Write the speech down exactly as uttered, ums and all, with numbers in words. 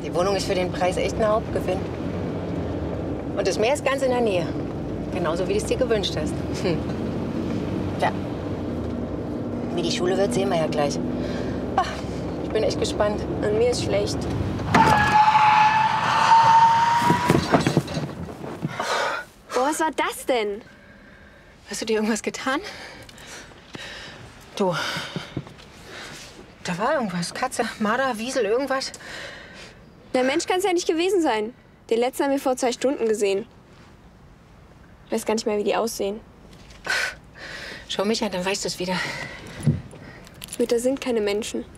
Die Wohnung ist für den Preis echt ein Hauptgewinn. Und das Meer ist ganz in der Nähe. Genauso, wie du es dir gewünscht hast. Hm. Ja. Wie die Schule wird, sehen wir ja gleich. Ach, ich bin echt gespannt. Und mir ist schlecht. Boah, was war das denn? Hast du dir irgendwas getan? Du, da war irgendwas. Katze, Marder, Wiesel, irgendwas. Der Mensch kann es ja nicht gewesen sein. Den letzten haben wir vor zwei Stunden gesehen. Ich weiß gar nicht mehr, wie die aussehen. Schau mich an, dann weißt du es wieder. Mütter sind keine Menschen.